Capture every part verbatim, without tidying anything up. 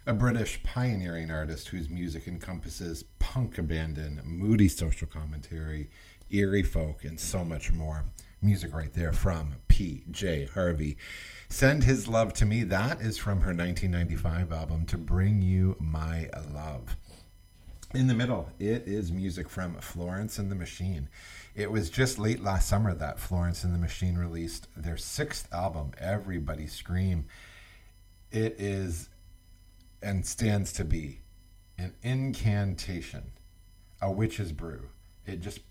A British pioneering artist whose music encompasses punk abandon, moody social commentary, eerie folk, and so much more. Music right there from P J Harvey. Send His Love to Me. That is from her nineteen ninety-five album, To Bring You My Love. In the middle, it is music from Florence and the Machine. It was just late last summer that Florence and the Machine released their sixth album, Everybody Scream. It is and stands to be an incantation, a witch's brew. It just,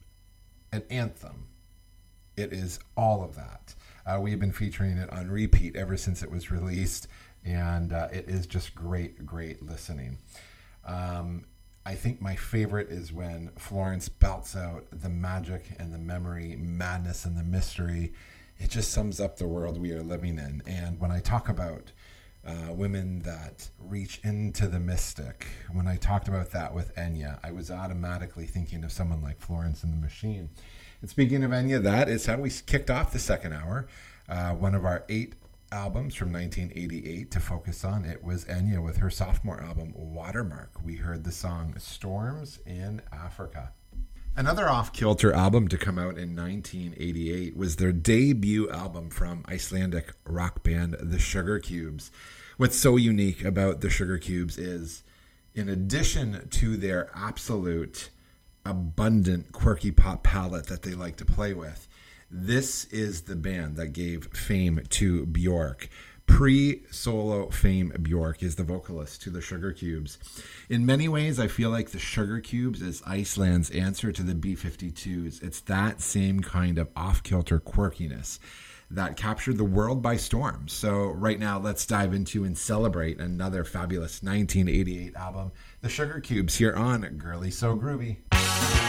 an anthem. It is all of that. Uh, we've been featuring it on repeat ever since it was released, and uh, it is just great, great listening. Um, I think my favorite is when Florence belts out the magic and the memory, madness and the mystery. It just sums up the world we are living in. And when I talk about uh, women that reach into the mystic, when I talked about that with Enya, I was automatically thinking of someone like Florence and the Machine. And speaking of Enya, that is how we kicked off the second hour. Uh, one of our eight albums from nineteen eighty-eight to focus on. It was Enya with her sophomore album, Watermark. We heard the song Storms in Africa. Another off-kilter album to come out in nineteen eighty-eight was their debut album from Icelandic rock band The Sugar Cubes. What's so unique about The Sugar Cubes is, in addition to their absolute abundant quirky pop palette that they like to play with, this is the band that gave fame to Bjork. Pre-solo fame, Bjork is the vocalist to the Sugar Cubes. In many ways, I feel like the Sugar Cubes is Iceland's answer to the B fifty-twos. It's that same kind of off-kilter quirkiness that captured the world by storm. So right now, let's dive into and celebrate another fabulous nineteen eighty-eight album, The Sugar Cubes, here on Girly So Groovy.